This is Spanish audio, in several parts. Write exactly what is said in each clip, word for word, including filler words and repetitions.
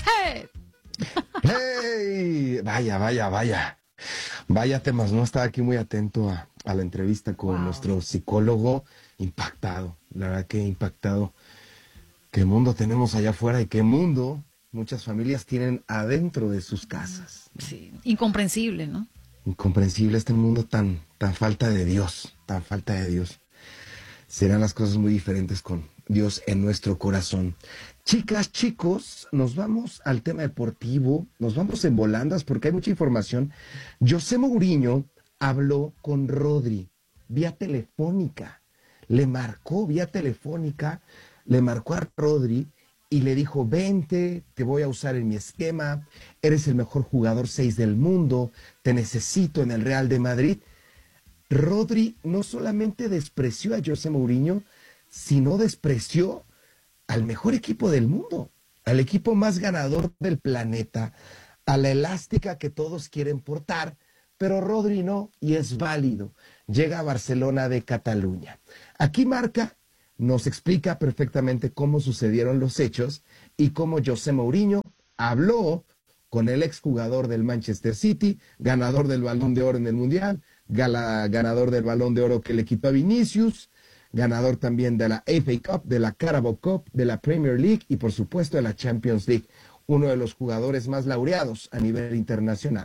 ¡Hey! ¡Hey! Vaya, vaya, vaya. Vaya temas, ¿no? Estaba aquí muy atento a, a la entrevista con wow. nuestro psicólogo. Impactado, la verdad que impactado. ¿Qué mundo tenemos allá afuera y qué mundo muchas familias tienen adentro de sus casas? Sí, incomprensible, ¿no? Incomprensible este mundo tan, tan falta de Dios, tan falta de Dios. Serán las cosas muy diferentes con Dios en nuestro corazón. Chicas, chicos, nos vamos al tema deportivo, nos vamos en volandas porque hay mucha información. José Mourinho habló con Rodri vía telefónica, le marcó vía telefónica, le marcó a Rodri y le dijo, vente, te voy a usar en mi esquema, eres el mejor jugador seis del mundo, te necesito en el Real de Madrid. Rodri no solamente despreció a José Mourinho, sino despreció al mejor equipo del mundo, al equipo más ganador del planeta, a la elástica que todos quieren portar, pero Rodri no, y es válido. Llega a Barcelona de Cataluña. Aquí Marca nos explica perfectamente cómo sucedieron los hechos y cómo José Mourinho habló con el exjugador del Manchester City, ganador del Balón de Oro en el Mundial, gala, ganador del Balón de Oro que le quitó a Vinicius, ganador también de la A F A Cup, de la Carabao Cup, de la Premier League y por supuesto de la Champions League, uno de los jugadores más laureados a nivel internacional.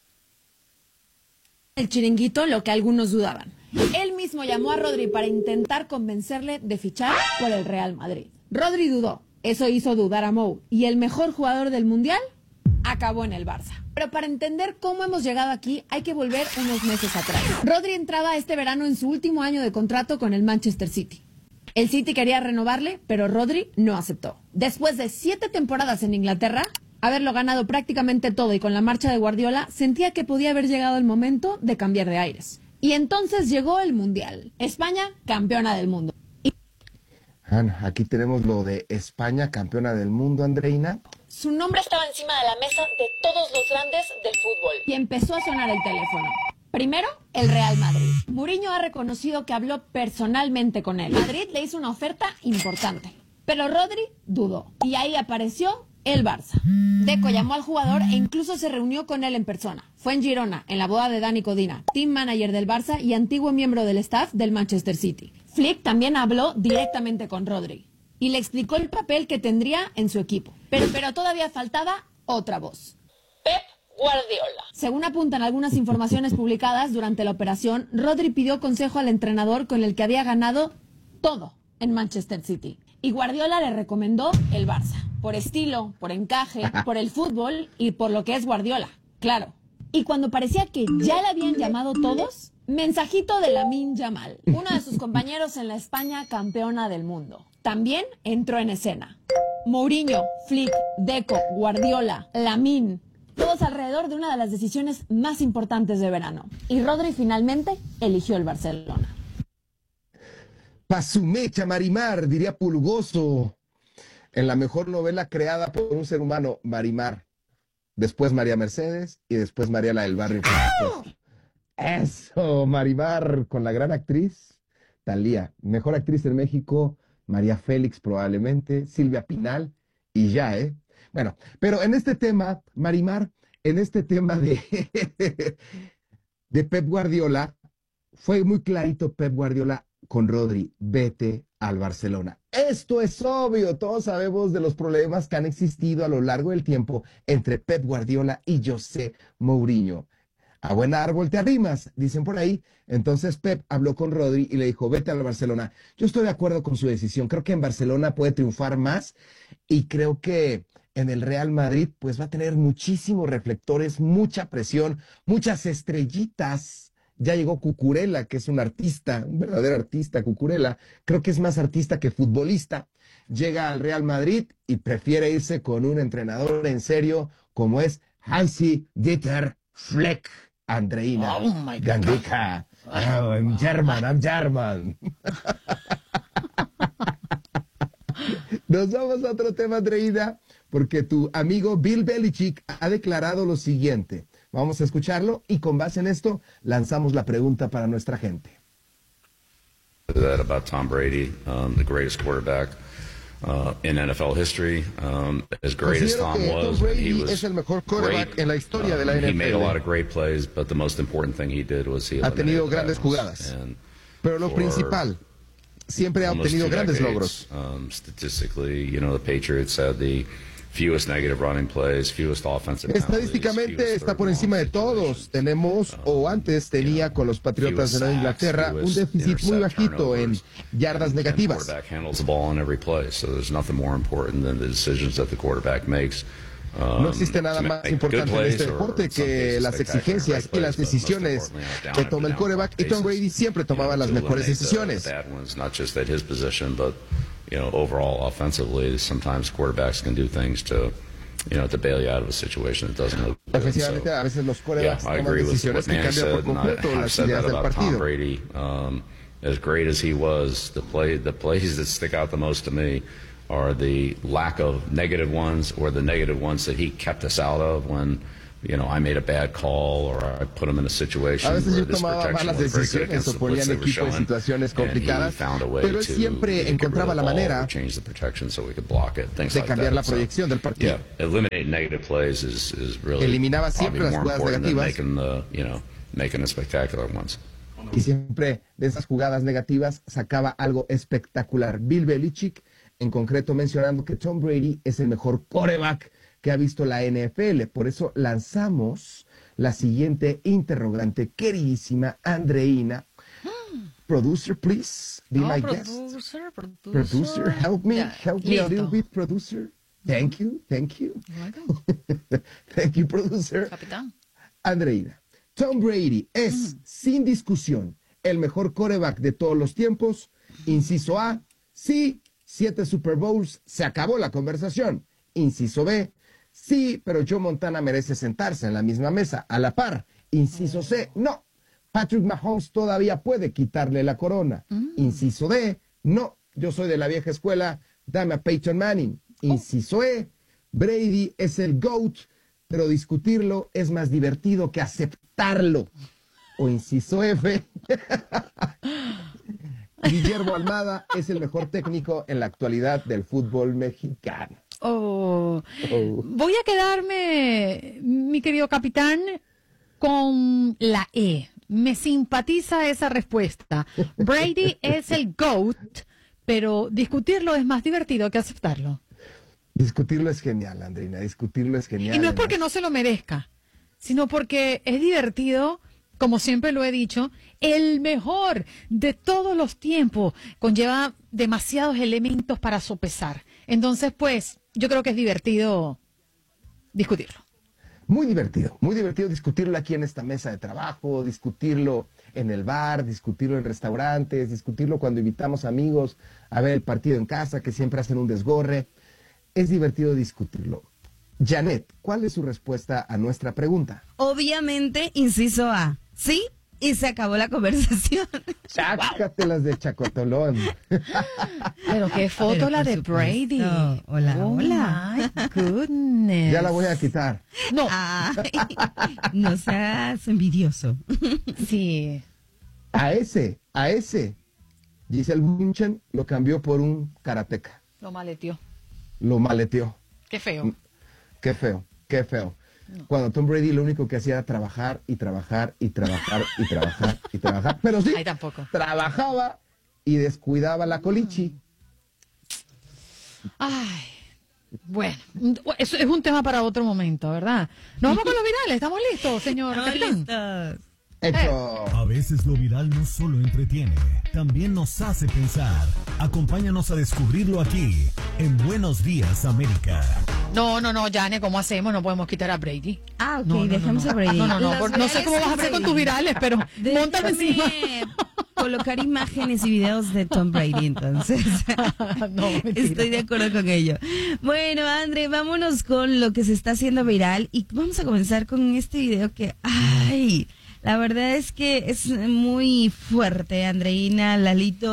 El chiringuito, lo que algunos dudaban. Él mismo llamó a Rodri para intentar convencerle de fichar por el Real Madrid. Rodri dudó, eso hizo dudar a Mou, y el mejor jugador del Mundial acabó en el Barça. Pero para entender cómo hemos llegado aquí, hay que volver unos meses atrás. Rodri entraba este verano en su último año de contrato con el Manchester City. El City quería renovarle, pero Rodri no aceptó. Después de siete temporadas en Inglaterra, haberlo ganado prácticamente todo y con la marcha de Guardiola, sentía que podía haber llegado el momento de cambiar de aires. Y entonces llegó el Mundial. España, campeona del mundo. Y... Ana, aquí tenemos lo de España, campeona del mundo, Andreina. Su nombre estaba encima de la mesa de todos los grandes del fútbol. Y empezó a sonar el teléfono. Primero, el Real Madrid. Mourinho ha reconocido que habló personalmente con él. Madrid le hizo una oferta importante. Pero Rodri dudó. Y ahí apareció el Barça. Deco llamó al jugador e incluso se reunió con él en persona. Fue en Girona, en la boda de Dani Codina, team manager del Barça y antiguo miembro del staff del Manchester City. Flick también habló directamente con Rodri y le explicó el papel que tendría en su equipo. Pero, pero todavía faltaba otra voz. Pep Guardiola. Según apuntan algunas informaciones publicadas durante la operación, Rodri pidió consejo al entrenador con el que había ganado todo en Manchester City. Y Guardiola le recomendó el Barça. Por estilo, por encaje, por el fútbol y por lo que es Guardiola. Claro. Y cuando parecía que ya le habían llamado todos, mensajito de Lamine Yamal, uno de sus compañeros en la España campeona del mundo. También entró en escena. Mourinho, Flick, Deco, Guardiola, Lamine, todos alrededor de una de las decisiones más importantes de verano. Y Rodri finalmente eligió el Barcelona. Pa' su mecha, Marimar, diría Pulgoso, en la mejor novela creada por un ser humano, Marimar. Después María Mercedes y después Mariela del Barrio. Eso, Marimar, con la gran actriz Thalía. Mejor actriz en México, María Félix probablemente, Silvia Pinal y ya, ¿eh? Bueno, pero en este tema, Marimar, en este tema de, de Pep Guardiola, fue muy clarito Pep Guardiola con Rodri, vete al Barcelona. Esto es obvio, todos sabemos de los problemas que han existido a lo largo del tiempo entre Pep Guardiola y José Mourinho. A buen árbol te arrimas, dicen por ahí. Entonces Pep habló con Rodri y le dijo, vete al Barcelona. Yo estoy de acuerdo con su decisión, creo que en Barcelona puede triunfar más y creo que en el Real Madrid pues va a tener muchísimos reflectores, mucha presión, muchas estrellitas. Ya llegó Cucurella, que es un artista, un verdadero artista, Cucurella. Creo que es más artista que futbolista. Llega al Real Madrid y prefiere irse con un entrenador en serio como es Hansi Dieter Flick. Andreina. Oh my God. Gandica. Oh, I'm German, I'm German. Nos vamos a otro tema, Andreina, porque tu amigo Bill Belichick ha declarado lo siguiente. Vamos a escucharlo y con base en esto lanzamos la pregunta para nuestra gente. That about Tom Brady, um, the greatest quarterback uh, in N F L history. Um, as great as Tom was, he was es el mejor quarterback en la historia de la N F L. He made a lot of great plays, but the most important thing he did was he ha tenido grandes jugadas. Pero lo principal, siempre ha obtenido grandes logros. Um, statistically, you know, the Patriots had the fewest negative running plays, fewest offensive penalties. Estadísticamente está por encima de todos. Tenemos, o antes tenía con los Patriotas de Nueva Inglaterra, un déficit muy bajito en yardas negativas. The quarterback handles the ball on every play, so there's nothing more important than the decisions that the quarterback makes. Um, no existe nada más importante en este deporte que las exigencias y las decisiones que toma el quarterback, y Tom Brady siempre tomaba las mejores decisiones. You know, overall, offensively, sometimes quarterbacks can do things to, you know, to bail you out of a situation that doesn't look good. Ofensivamente, a veces los quarterbacks yeah, I agree toman decisiones with what que cambian por completo las ideas del partido. Tom Brady, um, as great as he was, the play, the plays that stick out the most to me are the lack of negative ones, or the negative ones that he kept us out of when, you know, I made a bad call, or I put him in a situation where this tomaba malas decisiones o ponía al equipo en situaciones complicadas, pero él siempre encontraba la manera de cambiar la proyección del partido. Yeah, eliminate negative plays is, is really eliminaba siempre las jugadas negativas, making the, you know, making the spectacular ones. Y siempre de esas jugadas negativas sacaba algo espectacular. Bill Belichick, en concreto, mencionando que Tom Brady es el mejor quarterback que ha visto la N F L. Por eso lanzamos la siguiente interrogante, queridísima Andreina. Hmm. Producer, please, be oh, my producer, guest. Producer, producer, help me, yeah, help me listo. a little bit, producer. Thank you, thank you. Bueno. Thank you, producer. Capitán. Andreina, Tom Brady es, mm. sin discusión, el mejor quarterback de todos los tiempos. Inciso A, sí, siete Super Bowls, se acabó la conversación. Inciso B, sí, pero Joe Montana merece sentarse en la misma mesa, a la par. Inciso C, no. Patrick Mahomes todavía puede quitarle la corona. Mm. Inciso D, no. Yo soy de la vieja escuela, dame a Peyton Manning. Inciso E, Brady es el GOAT, pero discutirlo es más divertido que aceptarlo. O inciso F, Guillermo Almada es el mejor técnico en la actualidad del fútbol mexicano. Oh. oh. Voy a quedarme, mi querido capitán, con la E. Me simpatiza esa respuesta. Brady es el GOAT, pero discutirlo es más divertido que aceptarlo. Discutirlo es genial, Andreina, discutirlo es genial. Y no es porque no se lo merezca, sino porque es divertido, como siempre lo he dicho, el mejor de todos los tiempos. Conlleva demasiados elementos para sopesar. Entonces, pues, yo creo que es divertido discutirlo. Muy divertido, muy divertido discutirlo aquí en esta mesa de trabajo, discutirlo en el bar, discutirlo en restaurantes, discutirlo cuando invitamos amigos a ver el partido en casa, que siempre hacen un desgorre. Es divertido discutirlo. Janet, ¿cuál es su respuesta a nuestra pregunta? Obviamente, inciso A, sí, y se acabó la conversación. Chácatelas de Chacotolón. Pero qué foto Pero la de Brady. Hola, oh hola. My goodness. Ya la voy a quitar. No. Ay, no seas envidioso. Sí. A ese, a ese, Giselle Bündchen lo cambió por un karateca. Lo maleteó. Lo maleteó. Qué feo. Qué feo, qué feo. No. Cuando Tom Brady lo único que hacía era trabajar y trabajar y trabajar y trabajar y trabajar. Pero sí, Ay, tampoco. trabajaba y descuidaba la colichi. Ay, bueno, eso es un tema para otro momento, ¿verdad? Nos vamos con los virales, ¿estamos listos, señor capitán? Listos. Hecho. A veces lo viral no solo entretiene, también nos hace pensar. Acompáñanos a descubrirlo aquí, en Buenos Días, América. No, no, no, Jane, ¿cómo hacemos? No podemos quitar a Brady. Ah, ok, no, no, dejemos no, no. a Brady. No, no, no, no, no sé cómo vas a hacer con tus virales, pero móntame encima. Colocar imágenes y videos de Tom Brady, entonces. No, estoy de acuerdo con ello. Bueno, André, vámonos con lo que se está haciendo viral y vamos a comenzar con este video que, ay, la verdad es que es muy fuerte, Andreina, Lalito.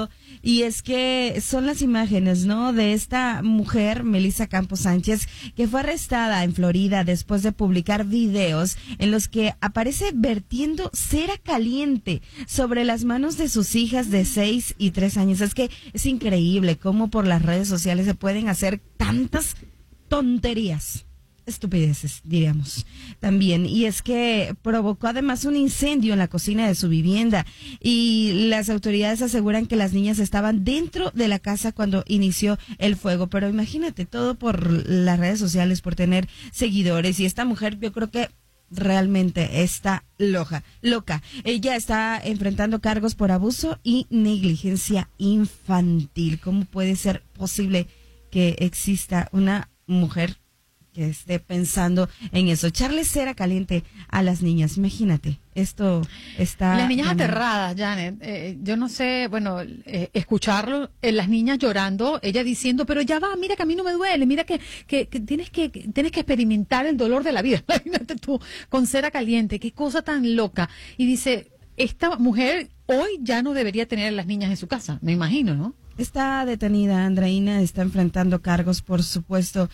y es que son las imágenes, ¿no?, de esta mujer, Melissa Campos Sánchez, que fue arrestada en Florida después de publicar videos en los que aparece vertiendo cera caliente sobre las manos de sus hijas de seis y tres años. Es que es increíble cómo por las redes sociales se pueden hacer tantas tonterías. Estupideces, diríamos, también. Y es que provocó además un incendio en la cocina de su vivienda y las autoridades aseguran que las niñas estaban dentro de la casa cuando inició el fuego. Pero imagínate, todo por las redes sociales, por tener seguidores. Y esta mujer, yo creo que realmente está loca, loca. Ella está enfrentando cargos por abuso y negligencia infantil. ¿Cómo puede ser posible que exista una mujer que esté pensando en eso? Echarle cera caliente a las niñas, imagínate, esto está... Las niñas aterradas, Janet, eh, yo no sé, bueno, eh, escucharlo, eh, las niñas llorando, ella diciendo, pero ya va, mira que a mí no me duele, mira que, que, que tienes que, que tienes que experimentar el dolor de la vida, imagínate tú, con cera caliente, qué cosa tan loca. Y dice, esta mujer hoy ya no debería tener a las niñas en su casa, me imagino, ¿no? Está detenida, Andreina, está enfrentando cargos, por supuesto.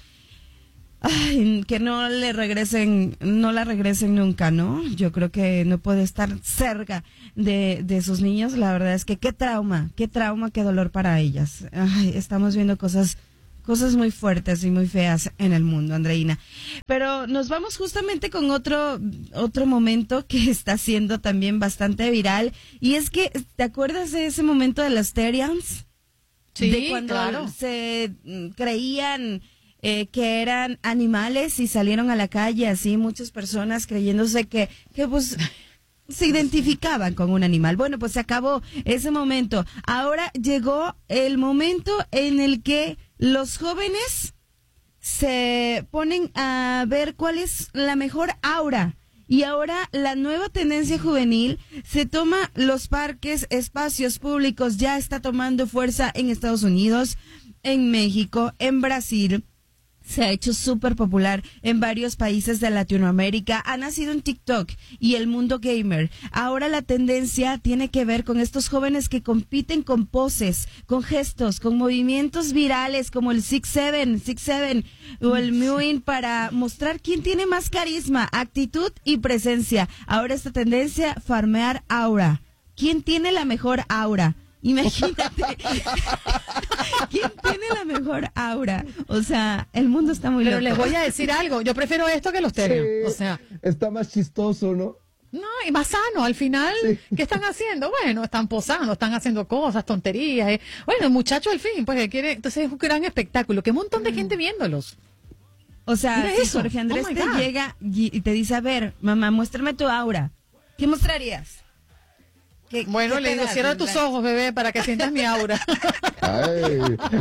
Ay, que no le regresen, no la regresen nunca, ¿no? Yo creo que no puede estar cerca de, de sus niños. La verdad es que qué trauma, qué trauma, qué dolor para ellas. Ay, estamos viendo cosas, cosas muy fuertes y muy feas en el mundo, Andreina. Pero nos vamos justamente con otro, otro momento que está siendo también bastante viral. Y es que, ¿te acuerdas de ese momento de las Therians? Sí, de cuando claro. se creían... Eh, que eran animales y salieron a la calle, así muchas personas creyéndose que, que pues se identificaban con un animal. Bueno, pues se acabó ese momento. Ahora llegó el momento en el que los jóvenes se ponen a ver cuál es la mejor aura. Y ahora la nueva tendencia juvenil se toma los parques, espacios públicos, ya está tomando fuerza en Estados Unidos, en México, en Brasil. Se ha hecho súper popular en varios países de Latinoamérica, ha nacido en TikTok y el mundo gamer. Ahora la tendencia tiene que ver con estos jóvenes que compiten con poses, con gestos, con movimientos virales como el six seven, six seven o el mewing para mostrar quién tiene más carisma, actitud y presencia. Ahora esta tendencia, farmear aura. ¿Quién tiene la mejor aura? Imagínate. ¿Quién tiene la mejor aura? O sea, el mundo está muy Pero loco. les voy a decir algo, yo prefiero esto que los terios. Sí, o sea, está más chistoso, ¿no? No, y más sano, al final, sí. ¿Qué están haciendo? Bueno, están posando, están haciendo cosas, tonterías. Eh. Bueno, el muchacho al fin, pues quiere, entonces es un gran espectáculo, que un montón de gente viéndolos. O sea, si Jorge Andrés oh te God. llega y te dice, a ver, mamá, muéstrame tu aura, ¿qué mostrarías? ¿Qué, bueno, qué le digo, cierra tus ojos, bebé, para que sientas mi aura. Ay.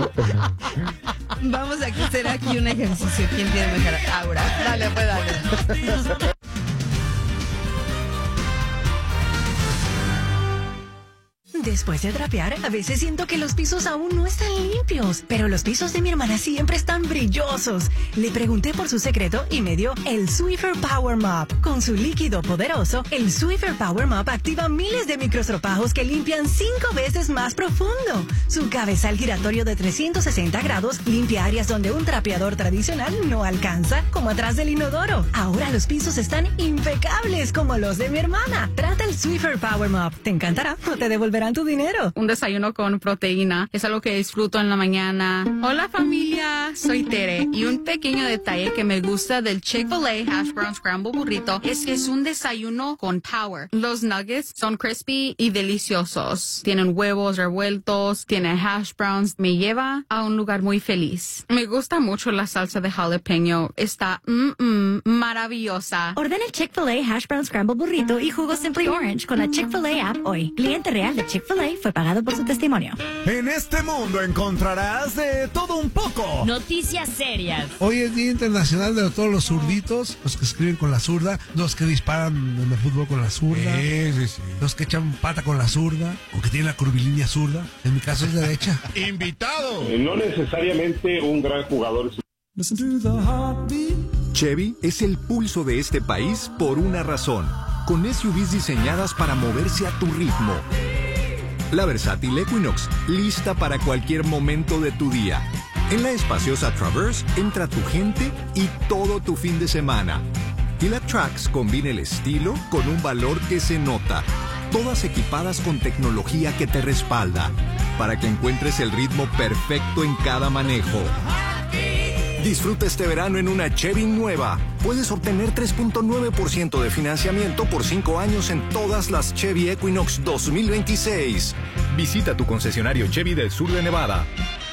Vamos a hacer aquí un ejercicio. ¿Quién tiene mejor aura? Dale, pues dale. Después de trapear, a veces siento que los pisos aún no están limpios, pero los pisos de mi hermana siempre están brillosos. Le pregunté por su secreto y me dio el Swiffer Power Mop. Con su líquido poderoso, el Swiffer Power Mop activa miles de microstropajos que limpian cinco veces más profundo. Su cabezal giratorio de trescientos sesenta grados limpia áreas donde un trapeador tradicional no alcanza, como atrás del inodoro. Ahora los pisos están impecables como los de mi hermana. Trata el Swiffer Power Mop. Te encantará o te devolverán tu dinero. Un desayuno con proteína es algo que disfruto en la mañana. Hola familia, soy Tere y un pequeño detalle que me gusta del Chick-fil-A Hash Brown Scramble Burrito es que es un desayuno con power. Los nuggets son crispy y deliciosos. Tienen huevos revueltos, tienen hash browns. Me lleva a un lugar muy feliz. Me gusta mucho la salsa de jalapeño. Está mm, mm, maravillosa. Ordena el Chick-fil-A Hash Brown Scramble Burrito y jugo Simply Orange con la Chick-fil-A app hoy. Cliente real de Chick-fil-A fue pagado por su testimonio. En este mundo encontrarás de todo un poco. Noticias serias. Hoy es Día Internacional de todos los zurditos, los que escriben con la zurda, los que disparan en el fútbol con la zurda, sí, sí, sí. Los que echan pata con la zurda, o que tienen la curvilínea zurda. En mi caso es derecha. ¡Invitado! Eh, no necesariamente un gran jugador. Chevy es el pulso de este país por una razón. Con S U Vs diseñadas para moverse a tu ritmo. La versátil Equinox, lista para cualquier momento de tu día. En la espaciosa Traverse entra tu gente y todo tu fin de semana. Y la Trax combina el estilo con un valor que se nota. Todas equipadas con tecnología que te respalda, para que encuentres el ritmo perfecto en cada manejo. Disfruta este verano en una Chevy nueva. Puedes obtener tres punto nueve por ciento de financiamiento por cinco años en todas las Chevy Equinox dos mil veintiséis. Visita tu concesionario Chevy del sur de Nevada.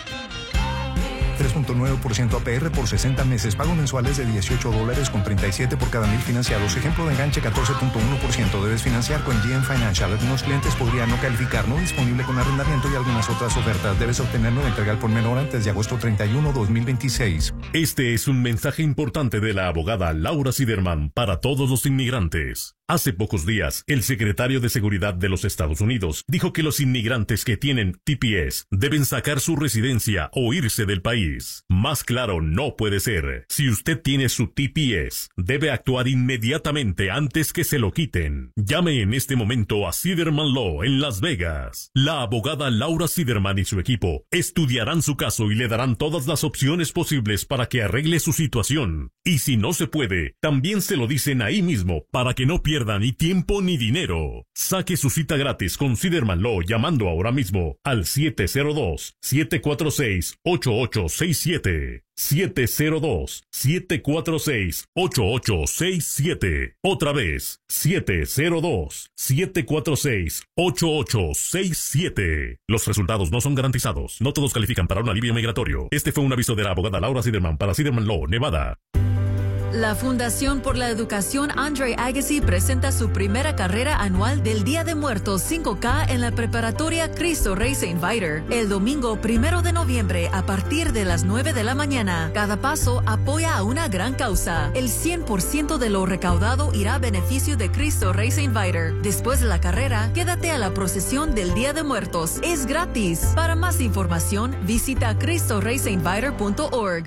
tres punto nueve por ciento A P R por sesenta meses. Pago mensuales de dieciocho dólares con treinta y siete por cada mil financiados. Ejemplo de enganche catorce punto uno por ciento. Debes financiar con G M Financial. Algunos clientes podrían no calificar. No disponible con arrendamiento y algunas otras ofertas. Debes obtenerlo de entrega al por menor antes de agosto treinta y uno, dos mil veintiséis. Este es un mensaje importante de la abogada Laura Siderman para todos los inmigrantes. Hace pocos días, el secretario de Seguridad de los Estados Unidos dijo que los inmigrantes que tienen T P S deben sacar su residencia o irse del país. Más claro no puede ser. Si usted tiene su T P S, debe actuar inmediatamente antes que se lo quiten. Llame en este momento a Siderman Law en Las Vegas. La abogada Laura Siderman y su equipo estudiarán su caso y le darán todas las opciones posibles para que arregle su situación. Y si no se puede, también se lo dicen ahí mismo para que no pierda ni tiempo ni dinero. Saque su cita gratis con Siderman Law llamando ahora mismo al siete cero dos, siete cuatro seis, ocho ocho seis siete. siete cero dos, siete cuatro seis, ocho ocho seis siete. Otra vez, siete cero dos, siete cuatro seis, ocho ocho seis siete. Los resultados no son garantizados. No todos califican para un alivio migratorio. Este fue un aviso de la abogada Laura Siderman para Siderman Law, Nevada. La Fundación por la Educación Andre Agassi presenta su primera carrera anual del Día de Muertos cinco K en la preparatoria Cristo Rey Saint Viator el domingo primero de noviembre a partir de las nueve de la mañana. Cada paso apoya a una gran causa. El cien por ciento de lo recaudado irá a beneficio de Cristo Rey Saint Viator. Después de la carrera, quédate a la procesión del Día de Muertos. Es gratis. Para más información, visita cristo rey saint viator punto org.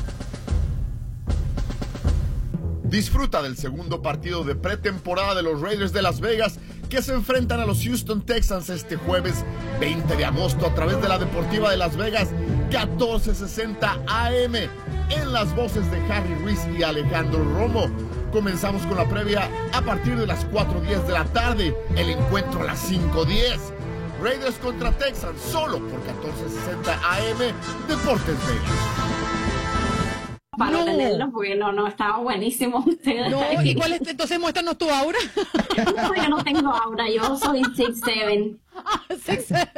Disfruta del segundo partido de pretemporada de los Raiders de Las Vegas que se enfrentan a los Houston Texans este jueves veinte de agosto a través de la Deportiva de Las Vegas catorce sesenta A M en las voces de Harry Ruiz y Alejandro Romo. Comenzamos con la previa a partir de las cuatro diez de la tarde, el encuentro a las cinco diez. Raiders contra Texans solo por catorce sesenta A M Deportes Vegas. Para no. tenerlos, porque no, no, estaba buenísimo ustedes. No, ¿y cuál es? Entonces muéstranos tu aura. No, yo no tengo aura, yo soy six seven. six seven.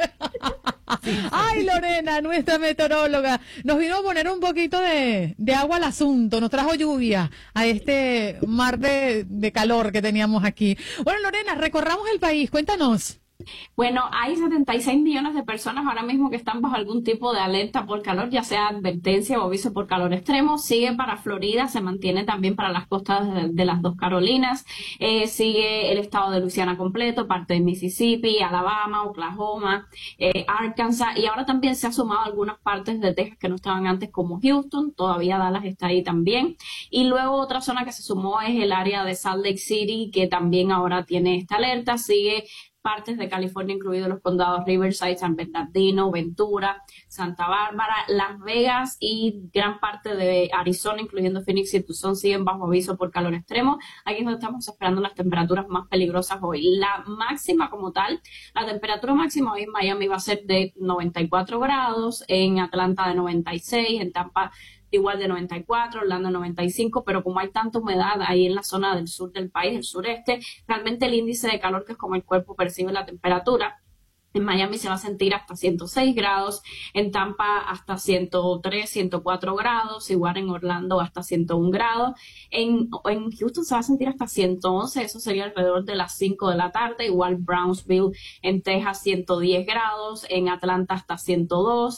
Ay, Lorena, nuestra meteoróloga, nos vino a poner un poquito de, de agua al asunto, nos trajo lluvia a este mar de, de calor que teníamos aquí. Bueno, Lorena, recorramos el país, cuéntanos. Bueno, hay setenta y seis millones de personas ahora mismo que están bajo algún tipo de alerta por calor, ya sea advertencia o aviso por calor extremo. Sigue para Florida, se mantiene también para las costas de, de las dos Carolinas. Eh, sigue el estado de Luisiana completo, parte de Mississippi, Alabama, Oklahoma, eh, Arkansas. Y ahora también se ha sumado algunas partes de Texas que no estaban antes, como Houston. Todavía Dallas está ahí también. Y luego otra zona que se sumó es el área de Salt Lake City, que también ahora tiene esta alerta. Sigue partes de California, incluidos los condados Riverside, San Bernardino, Ventura, Santa Bárbara, Las Vegas y gran parte de Arizona, incluyendo Phoenix y Tucson, siguen bajo aviso por calor extremo. Aquí es donde estamos esperando las temperaturas más peligrosas hoy. La máxima como tal, la temperatura máxima hoy en Miami va a ser de noventa y cuatro grados, en Atlanta de noventa y seis, en Tampa igual de noventa y cuatro, Orlando noventa y cinco, pero como hay tanta humedad ahí en la zona del sur del país, el sureste, realmente el índice de calor, que es como el cuerpo percibe la temperatura, en Miami se va a sentir hasta ciento seis grados, en Tampa hasta ciento tres, ciento cuatro grados, igual en Orlando hasta ciento uno grados, en, en Houston se va a sentir hasta ciento once, eso sería alrededor de las cinco de la tarde, igual Brownsville en Texas ciento diez grados, en Atlanta hasta ciento dos,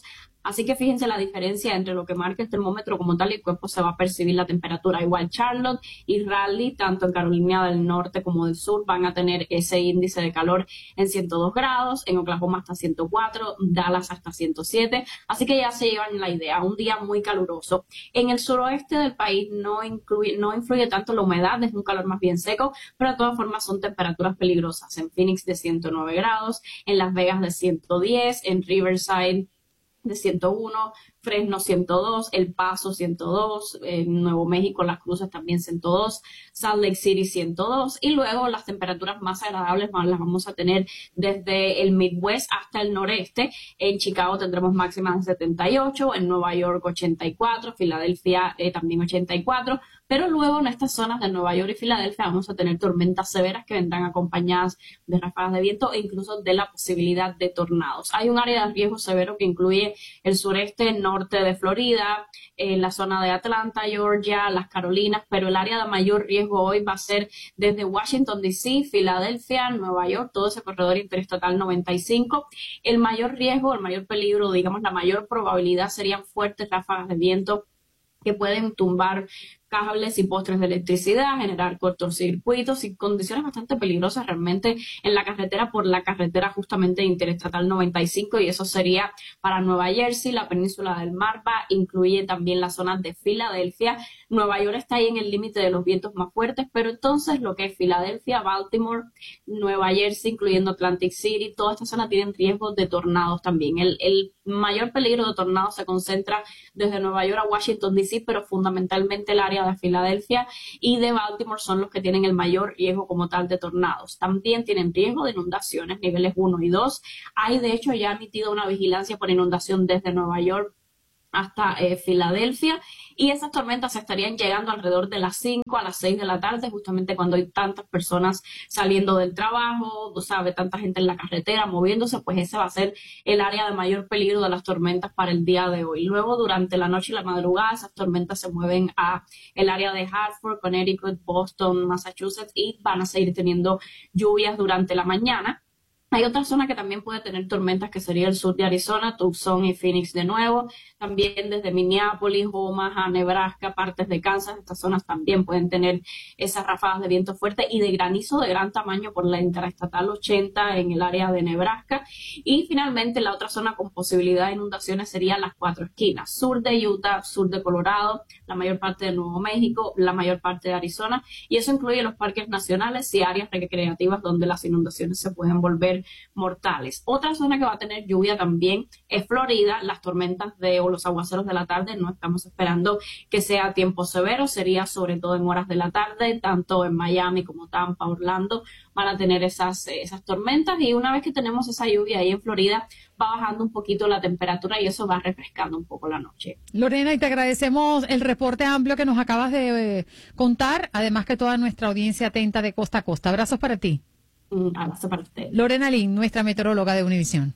Así que fíjense la diferencia entre lo que marca el termómetro como tal y el cuerpo se va a percibir la temperatura. Igual Charlotte y Raleigh, tanto en Carolina del Norte como del Sur, van a tener ese índice de calor en ciento dos grados, en Oklahoma hasta ciento cuatro, Dallas hasta ciento siete. Así que ya se llevan la idea, un día muy caluroso. En el suroeste del país no, incluye, no influye tanto la humedad, es un calor más bien seco, pero de todas formas son temperaturas peligrosas. En Phoenix de ciento nueve grados, en Las Vegas de ciento diez, en Riverside de ciento uno, Fresno ciento dos, El Paso ciento dos, en Nuevo México, Las Cruces también ciento dos, Salt Lake City ciento dos, y luego las temperaturas más agradables las vamos a tener desde el Midwest hasta el noreste. En Chicago tendremos máximas de setenta y ocho, en Nueva York ochenta y cuatro, Filadelfia eh, también ochenta y cuatro, pero luego en estas zonas de Nueva York y Filadelfia vamos a tener tormentas severas que vendrán acompañadas de ráfagas de viento e incluso de la posibilidad de tornados. Hay un área de riesgo severo que incluye el sureste, norte de Florida, eh, la zona de Atlanta, Georgia, las Carolinas, pero el área de mayor riesgo hoy va a ser desde Washington D C, Filadelfia, Nueva York, todo ese corredor interestatal noventa y cinco. El mayor riesgo, el mayor peligro, digamos la mayor probabilidad serían fuertes ráfagas de viento que pueden tumbar cables y postes de electricidad, generar cortocircuitos y condiciones bastante peligrosas realmente en la carretera por la carretera justamente interestatal noventa y cinco, y eso sería para Nueva Jersey, la península del Marfa, incluye también las zonas de Filadelfia. Nueva York está ahí en el límite de los vientos más fuertes, pero entonces lo que es Filadelfia, Baltimore, Nueva Jersey, incluyendo Atlantic City, toda esta zona tienen riesgos de tornados también. El, el mayor peligro de tornados se concentra desde Nueva York a Washington D C, pero fundamentalmente el área de Filadelfia y de Baltimore son los que tienen el mayor riesgo como tal de tornados. También tienen riesgo de inundaciones, niveles uno y dos. Hay de hecho ya emitido una vigilancia por inundación desde Nueva York hasta eh, Filadelfia, y esas tormentas estarían llegando alrededor de las cinco a las seis de la tarde, justamente cuando hay tantas personas saliendo del trabajo, tú sabes, tanta gente en la carretera moviéndose, pues ese va a ser el área de mayor peligro de las tormentas para el día de hoy. Luego, durante la noche y la madrugada, esas tormentas se mueven a el área de Hartford, Connecticut, Boston, Massachusetts, y van a seguir teniendo lluvias durante la mañana. Hay otra zona que también puede tener tormentas, que sería el sur de Arizona, Tucson y Phoenix de nuevo. También desde Minneapolis, Omaha, Nebraska, partes de Kansas, estas zonas también pueden tener esas ráfagas de viento fuerte y de granizo de gran tamaño por la interestatal ochenta en el área de Nebraska. Y finalmente la otra zona con posibilidad de inundaciones sería las cuatro esquinas: sur de Utah, sur de Colorado, la mayor parte de Nuevo México, la mayor parte de Arizona. Y eso incluye los parques nacionales y áreas recreativas donde las inundaciones se pueden volver mortales. Otra zona que va a tener lluvia también es Florida. Las tormentas de o los aguaceros de la tarde no estamos esperando que sea tiempo severo, sería sobre todo en horas de la tarde, tanto en Miami como Tampa, Orlando van a tener esas, esas tormentas, y una vez que tenemos esa lluvia ahí en Florida va bajando un poquito la temperatura y eso va refrescando un poco la noche. Lorena, y te agradecemos el reporte amplio que nos acabas de eh, contar, además que toda nuestra audiencia atenta de costa a costa. Abrazos para ti. Un abrazo para usted. Lorena Lin, nuestra meteoróloga de Univisión.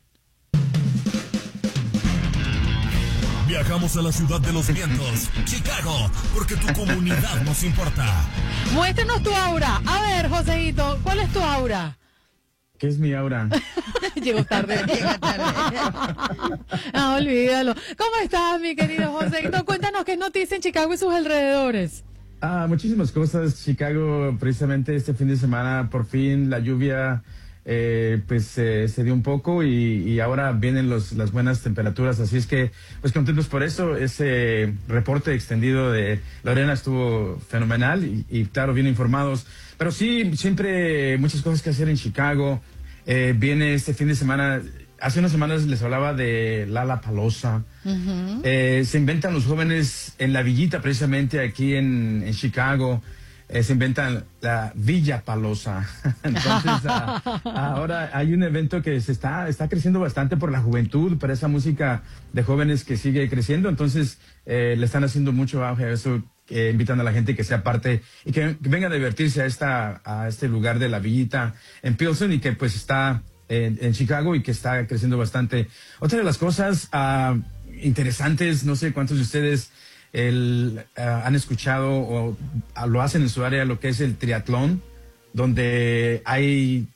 Viajamos a la ciudad de los vientos, Chicago, porque tu comunidad nos importa. Muéstranos tu aura. A ver, Joseito, ¿cuál es tu aura? ¿Qué es mi aura? Llegó tarde. Llega tarde. Ah, olvídalo. ¿Cómo estás, mi querido Joseito? Cuéntanos qué noticias en Chicago y sus alrededores. Ah, muchísimas cosas. Chicago, precisamente este fin de semana, por fin la lluvia eh, pues eh, se dio un poco y, y ahora vienen los, las buenas temperaturas. Así es que, pues contentos por eso. Ese reporte extendido de Lorena estuvo fenomenal y, y claro, bien informados. Pero sí, siempre muchas cosas que hacer en Chicago. Eh, viene este fin de semana. Hace unas semanas les hablaba de Lollapalooza. Uh-huh. eh, se inventan los jóvenes en la villita, precisamente aquí en, en Chicago. Eh, se inventan la Villa Palosa. Entonces, a, ahora hay un evento que se está, está creciendo bastante por la juventud, por esa música de jóvenes que sigue creciendo. Entonces, eh, le están haciendo mucho auge a eso. Eh, invitan a la gente que sea parte y que, que venga a divertirse a, esta, a este lugar de la villita en Pilsen, y que pues está en, en Chicago y que está creciendo bastante. Otra de las cosas uh, interesantes, no sé cuántos de ustedes el, uh, han escuchado o uh, lo hacen en su área, lo que es el triatlón, donde hay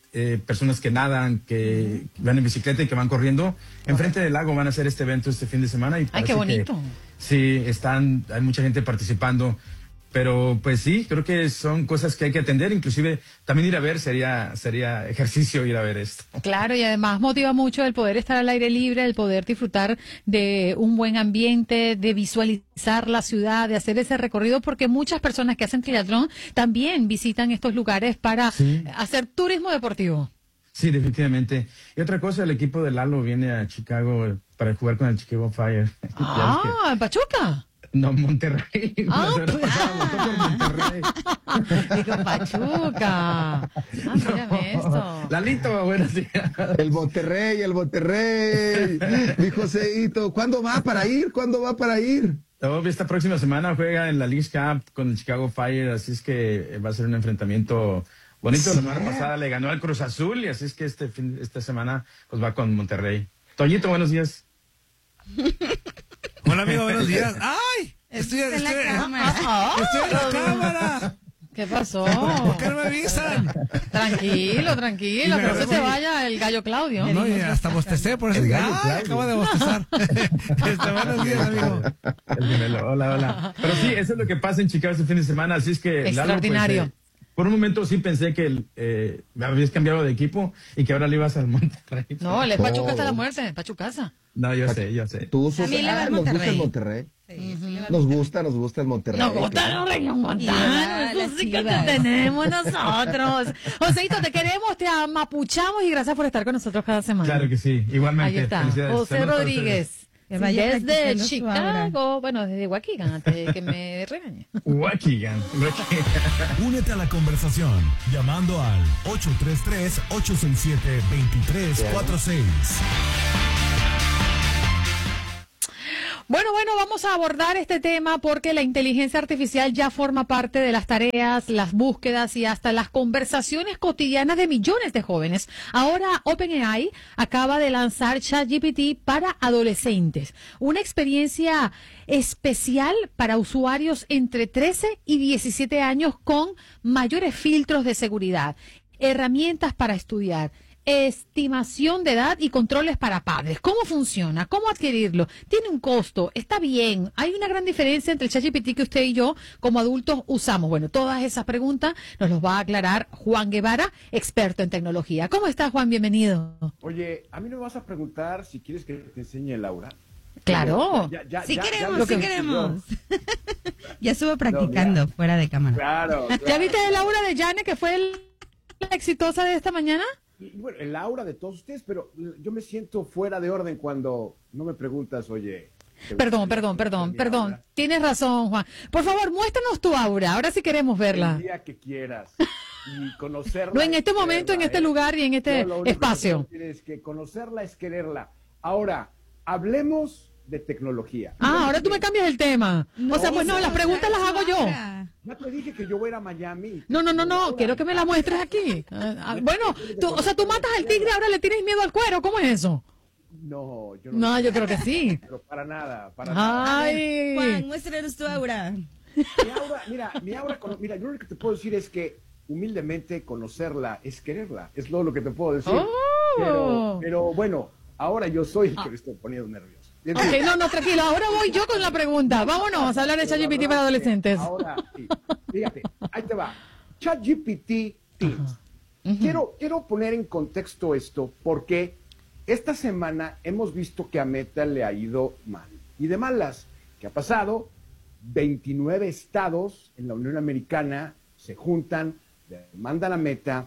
eh, personas que nadan, que van en bicicleta y que van corriendo. Enfrente del lago van a hacer este evento este fin de semana. Y ¡ay, qué bonito! Que, sí, están, hay mucha gente participando. Pero pues sí, creo que son cosas que hay que atender, inclusive también ir a ver sería sería ejercicio ir a ver esto. Claro, y además motiva mucho el poder estar al aire libre, el poder disfrutar de un buen ambiente, de visualizar la ciudad, de hacer ese recorrido, porque muchas personas que hacen triatlón también visitan estos lugares para sí. hacer turismo deportivo. Sí, definitivamente. Y otra cosa, el equipo de Lalo viene a Chicago para jugar con el Chicago Fire. Ah, ¿en Pachuca? No, Monterrey. Ah, Monterrey. Digo, Pachuca. Ah, mírame esto. Lalito, buenos días. El Monterrey, el Monterrey. Mi Joséito, ¿cuándo va para ir? ¿Cuándo va para ir? No, esta próxima semana juega en la Leagues Cup con el Chicago Fire, así es que va a ser un enfrentamiento bonito. Sí. La semana pasada le ganó al Cruz Azul y así es que este fin, esta semana pues va con Monterrey. Toñito, buenos días. Hola amigo, buenos días. ¡Ay! Estoy, estoy, en la estoy, cámara. estoy en la cámara. ¿Qué pasó? ¿Por qué no me avisan? Tranquilo, tranquilo, que no se te vaya el gallo Claudio. No, y hasta bostecé por eso. ¡Ay, acabo de bostezar! Este, buenos días, amigo. Hola, hola. Pero sí, eso es lo que pasa en Chicago este fin de semana, así es que... Extraordinario. Lalo, pues, eh, por un momento sí pensé que eh, habías cambiado de equipo y que ahora le ibas al Monterrey. No, el Pachuca oh. hasta la muerte, Pachucaza. No, yo sé, yo sé. Tú sos, ah, nos gusta el Monterrey. Sí, sí, nos gusta, nos gusta el Monterrey. Nos gusta la región montana. Eso sí que te tenemos nosotros. Joséito, te queremos, te amapuchamos y gracias por estar con nosotros cada semana. Claro que sí, igualmente. Ahí está, José Rodríguez. Que vaya desde Chicago, bueno, desde Waukegan, antes de que me regañe. Waukegan. Únete a la conversación llamando al ocho tres tres, ocho seis siete, dos tres cuatro seis. Bueno, bueno, vamos a abordar este tema porque la inteligencia artificial ya forma parte de las tareas, las búsquedas y hasta las conversaciones cotidianas de millones de jóvenes. Ahora OpenAI acaba de lanzar ChatGPT para adolescentes, una experiencia especial para usuarios entre trece y diecisiete años con mayores filtros de seguridad, herramientas para estudiar, estimación de edad y controles para padres. ¿Cómo funciona? ¿Cómo adquirirlo? ¿Tiene un costo? ¿Está bien? ¿Hay una gran diferencia entre el ChatGPT que usted y yo como adultos usamos? Bueno, todas esas preguntas nos los va a aclarar Juan Guevara, experto en tecnología. ¿Cómo está, Juan? Bienvenido. Oye, a mí no me vas a preguntar si quieres que te enseñe Laura. Claro. Ya, ya, sí ya, queremos, ya, sí que queremos. Ya estuvo practicando no, ya. fuera de cámara. Claro, claro. ¿Ya viste de Laura de Yane, que fue el, la exitosa de esta mañana? Y bueno, el aura de todos ustedes, pero yo me siento fuera de orden cuando no me preguntas, oye. Perdón, perdón, perdón, perdón. Aura? Tienes razón, Juan. Por favor, muéstranos tu aura. Ahora sí queremos verla. El día que quieras. Y conocerla. No en este momento, en este ¿eh? lugar y en este no, espacio. Que tienes que conocerla es quererla. Ahora, hablemos de tecnología. Ah, ahora tú me cambias el tema. No, o sea, pues no, las preguntas las hago yo. Ya te dije que yo voy a ir a Miami. No, no, no, no, quiero que me la muestres aquí. Ah, bueno, tú, o sea, tú matas al tigre, ahora le tienes miedo al cuero, ¿cómo es eso? No, yo no. No, yo creo que sí. Pero para nada, para nada. Ay. Juan, muéstranos tu aura. Mi aura, mira, mi aura, mira, yo lo que te puedo decir es que humildemente conocerla es quererla, es lo, lo que te puedo decir. Oh. Pero, pero bueno, ahora yo soy el que me estoy poniendo nervioso. Okay, no, no, tranquilo, ahora voy yo con la pregunta. Vámonos a hablar de ChatGPT para adolescentes. Ahora, sí. Fíjate, ahí te va. ChatGPT Teens. Uh-huh. Quiero, quiero poner en contexto esto porque esta semana hemos visto que a Meta le ha ido mal. Y de malas. ¿Qué ha pasado? veintinueve estados en la Unión Americana se juntan, demandan a Meta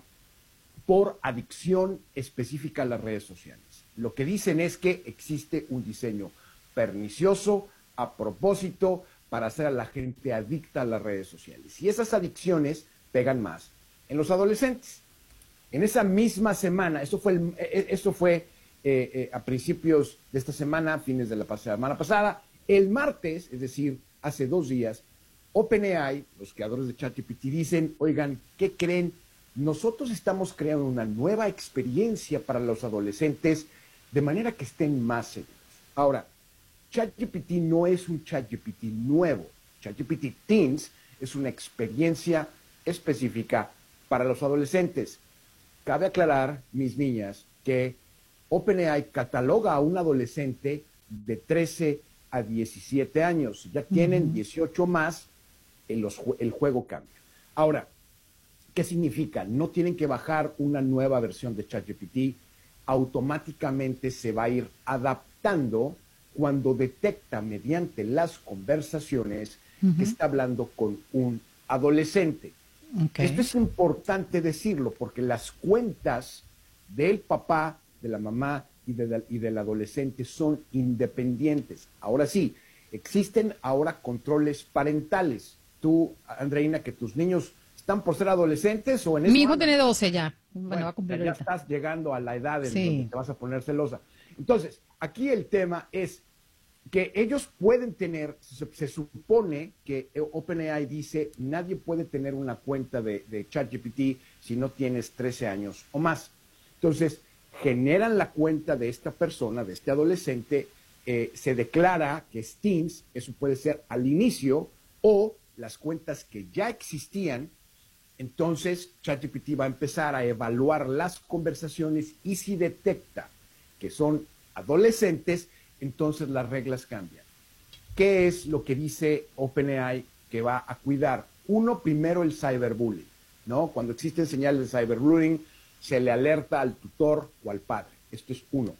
por adicción específica a las redes sociales. Lo que dicen es que existe un diseño pernicioso a propósito para hacer a la gente adicta a las redes sociales. Y esas adicciones pegan más en los adolescentes. En esa misma semana, eso fue, el, eso fue eh, eh, a principios de esta semana, fines de la semana pasada, el martes, es decir, hace dos días, OpenAI, los creadores de ChatGPT, dicen, oigan, ¿qué creen? Nosotros estamos creando una nueva experiencia para los adolescentes de manera que estén más seguros. Ahora, ChatGPT no es un ChatGPT nuevo. ChatGPT Teens es una experiencia específica para los adolescentes. cabe aclarar, mis niñas, que OpenAI cataloga a un adolescente de trece a diecisiete años. Ya tienen uh-huh. dieciocho más, en los, el juego cambia. Ahora, ¿qué significa? No tienen que bajar una nueva versión de ChatGPT, automáticamente se va a ir adaptando cuando detecta mediante las conversaciones uh-huh. que está hablando con un adolescente. Okay. Esto es importante decirlo porque las cuentas del papá, de la mamá y, de, y del adolescente son independientes. Ahora sí, existen ahora controles parentales. Tú, Andreina, que tus niños están por ser adolescentes o en Mi hijo tiene doce ya. Bueno, bueno, va a cumplir ya ahorita. Estás llegando a la edad en sí. donde te vas a poner celosa. Entonces, aquí el tema es que ellos pueden tener, se, se supone que OpenAI dice, nadie puede tener una cuenta de, de ChatGPT si no tienes trece años o más. Entonces, generan la cuenta de esta persona, de este adolescente, eh, se declara que es Teams, eso puede ser al inicio, o las cuentas que ya existían. Entonces, ChatGPT va a empezar a evaluar las conversaciones y si detecta que son adolescentes, entonces las reglas cambian. ¿Qué es lo que dice OpenAI que va a cuidar? Uno, primero el cyberbullying, ¿no? Cuando existen señales de cyberbullying, se le alerta al tutor o al padre. Esto es uno.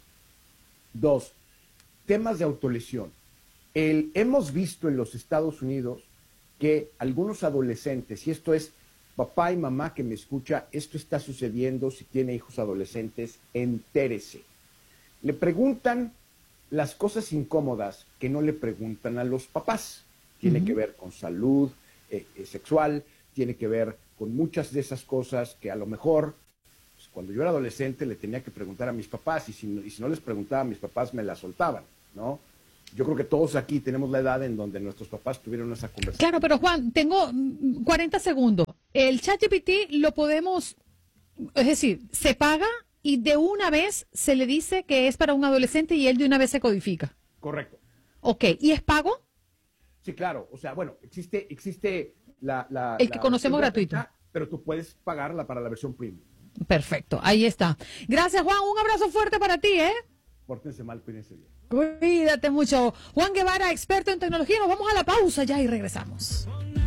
Dos, temas de autolesión. El, hemos visto en los Estados Unidos que algunos adolescentes, y esto es papá y mamá que me escucha, esto está sucediendo si tiene hijos adolescentes, entérese. Le preguntan las cosas incómodas que no le preguntan a los papás. Tiene uh-huh. que ver con salud eh, eh, sexual, tiene que ver con muchas de esas cosas que a lo mejor, pues, cuando yo era adolescente le tenía que preguntar a mis papás y si, y si no les preguntaba a mis papás me la soltaban, ¿no? Yo creo que todos aquí tenemos la edad en donde nuestros papás tuvieron esa conversación. Claro, pero Juan, tengo cuarenta segundos. El ChatGPT lo podemos, es decir, se paga y de una vez se le dice que es para un adolescente y él de una vez se codifica. Correcto. Ok, ¿y es pago? Sí, claro. O sea, bueno, existe existe la... la el que la conocemos gratuito. Pero tú puedes pagarla para la versión premium. Perfecto, ahí está. Gracias, Juan. Un abrazo fuerte para ti, ¿eh? Pórtense mal, cuídense bien. Cuídate mucho. Juan Guevara, experto en tecnología. Nos vamos a la pausa ya y regresamos.